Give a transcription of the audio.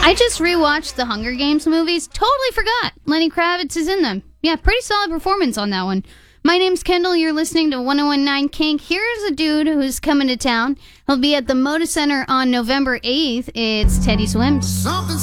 I just rewatched the Hunger Games movies. Totally forgot Lenny Kravitz is in them. Yeah, pretty solid performance on that one. My name's Kendall. You're listening to 1019 Kink. Here's a dude who's coming to town. He'll be at the Moda Center on November 8th. It's Teddy Swims.